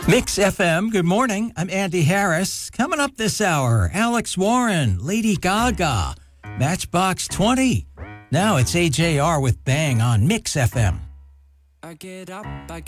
Mix FM, good morning. I'm Andy Harris. Coming up this hour, Alex Warren, Lady Gaga, Matchbox 20. Now it's AJR with Bang on Mix FM. I get up, I